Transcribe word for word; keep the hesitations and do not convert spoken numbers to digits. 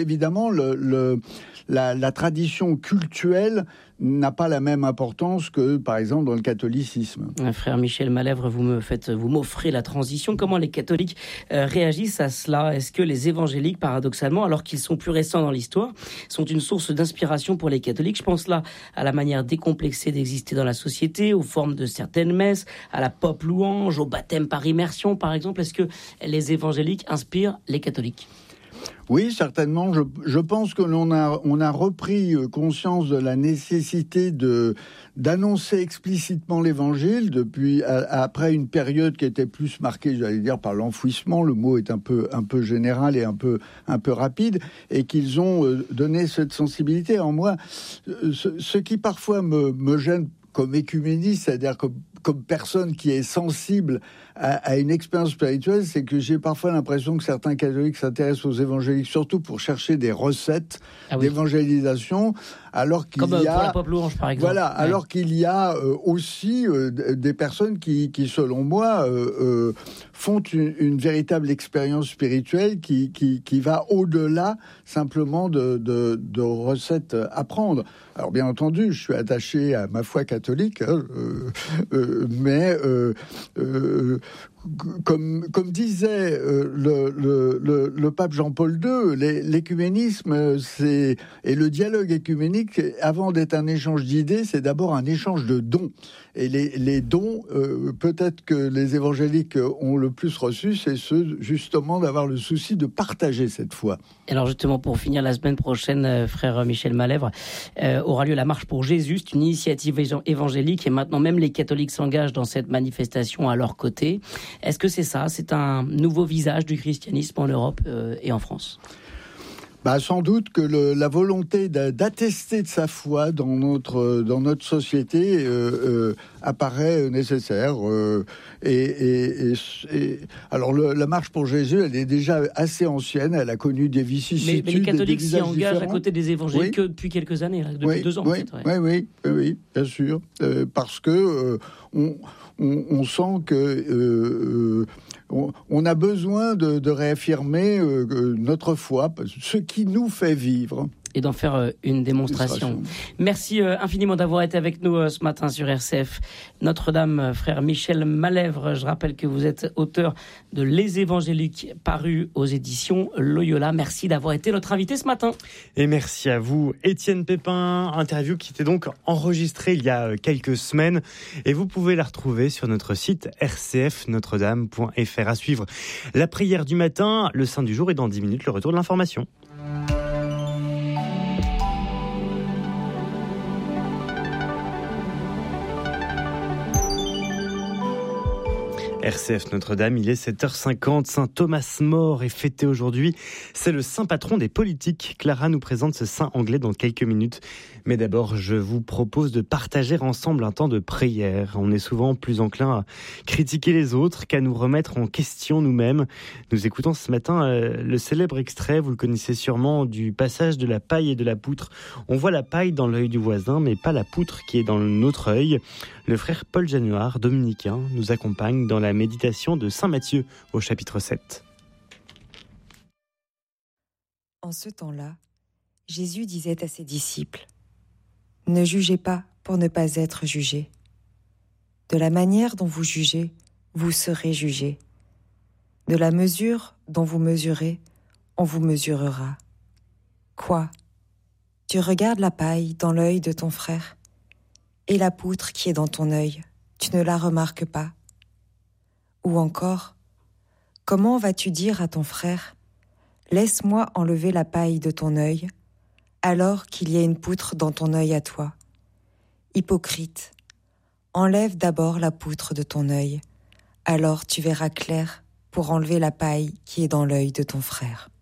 Évidemment, le, le, la, la tradition cultuelle n'a pas la même importance que, par exemple, dans le catholicisme. Frère Michel Malèvre, vous me faites, vous m'offrez la transition. Comment les catholiques euh, réagissent à cela ? Est-ce que les évangéliques, paradoxalement, alors qu'ils sont plus récents dans l'histoire, sont une source d'inspiration pour les catholiques ? Je pense là à la manière décomplexée d'exister dans la société, aux formes de certaines messes, à la pop louange, au baptême par immersion, par exemple. Est-ce que les évangéliques inspirent les catholiques ? Oui, certainement. Je, je pense que l'on a, on a repris conscience de la nécessité de, d'annoncer explicitement l'évangile depuis, à, après une période qui était plus marquée, j'allais dire, par l'enfouissement. Le mot est un peu, un peu général et un peu, un peu rapide, et qu'ils ont donné cette sensibilité. En moi, ce, ce qui parfois me, me gêne comme écuméniste, c'est-à-dire comme, comme personne qui est sensible à, à une expérience spirituelle, c'est que j'ai parfois l'impression que certains catholiques s'intéressent aux évangéliques surtout pour chercher des recettes ah oui. d'évangélisation, alors qu'il comme y a... pour la pop louange, par exemple. Voilà, ouais. alors qu'il y a euh, aussi euh, des personnes qui, qui selon moi, euh, euh, font une, une véritable expérience spirituelle qui, qui, qui va au-delà simplement de, de, de recettes à prendre. Alors bien entendu, je suis attaché à ma foi catholique, hein, euh, euh, mais euh, euh, comme, comme disait euh, le, le, le, le pape Jean-Paul deux, l'écuménisme c'est, et le dialogue écuménique, avant d'être un échange d'idées, c'est d'abord un échange de dons. Et les, les dons, euh, peut-être que les évangéliques ont le plus reçu, c'est ceux justement d'avoir le souci de partager cette foi. Alors justement, pour finir, la semaine prochaine, euh, frère Michel Malèvre, euh, aura lieu la Marche pour Jésus, c'est une initiative évangélique, et maintenant même les catholiques s'engagent dans cette manifestation à leur côté. Est-ce que c'est ça ? C'est un nouveau visage du christianisme en Europe euh, et en France ? Bah, sans doute que le, la volonté d'attester de sa foi dans notre, dans notre société euh, euh, apparaît nécessaire. Euh, et, et, et, et, alors, le, la Marche pour Jésus, elle est déjà assez ancienne, elle a connu des vicissitudes. Mais, mais les catholiques s'y engagent différents. à côté des évangéliques oui. depuis quelques années, là, depuis oui, deux ans oui, peut-être. Ouais. Oui, oui, oui, bien sûr. Euh, parce que euh, on, on, on sent que... Euh, On, on a besoin de, de réaffirmer euh, notre foi, ce qui nous fait vivre. Et d'en faire euh, une démonstration. Merci euh, infiniment d'avoir été avec nous euh, ce matin sur R C F. Notre-Dame, euh, frère Michel Malèvre, je rappelle que vous êtes auteur de Les Évangéliques, paru aux éditions Loyola. Merci d'avoir été notre invité ce matin. Et merci à vous, Étienne Pépin. Interview qui était donc enregistrée il y a quelques semaines. Et vous pouvez la retrouver sur notre site r c f notre dame point f r. À suivre la prière du matin, le Saint du jour et dans dix minutes, le retour de l'information. R C F Notre-Dame, il est sept heures cinquante. Saint Thomas More est fêté aujourd'hui. C'est le saint patron des politiques. Clara nous présente ce saint anglais dans quelques minutes. Mais d'abord, je vous propose de partager ensemble un temps de prière. On est souvent plus enclin à critiquer les autres qu'à nous remettre en question nous-mêmes. Nous écoutons ce matin euh, le célèbre extrait, vous le connaissez sûrement, du passage de la paille et de la poutre. On voit la paille dans l'œil du voisin, mais pas la poutre qui est dans notre œil. Le frère Paul Januard, dominicain, nous accompagne dans la méditation de saint Matthieu au chapitre sept. En ce temps-là, Jésus disait à ses disciples : « Ne jugez pas pour ne pas être jugés. De la manière dont vous jugez, vous serez jugés. De la mesure dont vous mesurez, on vous mesurera. Quoi ? Tu regardes la paille dans l'œil de ton frère, et la poutre qui est dans ton œil, tu ne la remarques pas ? Ou encore, comment vas-tu dire à ton frère : laisse-moi enlever la paille de ton œil, alors qu'il y a une poutre dans ton œil à toi ? Hypocrite, enlève d'abord la poutre de ton œil, alors tu verras clair pour enlever la paille qui est dans l'œil de ton frère.